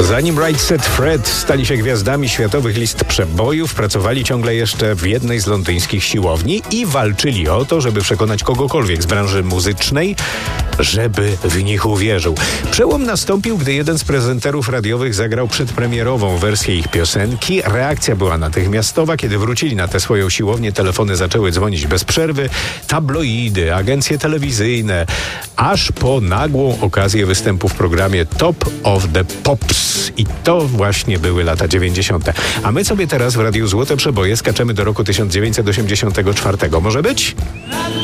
Zanim Right Said Fred stali się gwiazdami światowych list przebojów, pracowali ciągle jeszcze w jednej z londyńskich siłowni i walczyli o to, żeby przekonać kogokolwiek z branży muzycznej, żeby w nich uwierzył. Przełom nastąpił, gdy jeden z prezenterów radiowych zagrał przedpremierową wersję ich piosenki. Reakcja była natychmiastowa. Kiedy wrócili na tę swoją siłownię, telefony zaczęły dzwonić bez przerwy. Tabloidy, agencje telewizyjne, aż po nagłą okazję występu w programie Top of the Pops. I to właśnie były lata 90. A my sobie teraz w Radiu Złote Przeboje skaczemy do roku 1984. Może być?